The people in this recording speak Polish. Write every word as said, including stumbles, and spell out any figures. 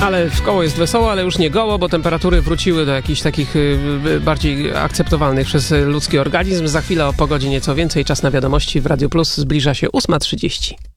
Ale w koło jest wesoło, ale już nie goło, bo temperatury wróciły do jakichś takich y, y, bardziej akceptowalnych przez ludzki organizm. Za chwilę o pogodzie nieco więcej. Czas na wiadomości w Radio Plus. Zbliża się ósma trzydzieści.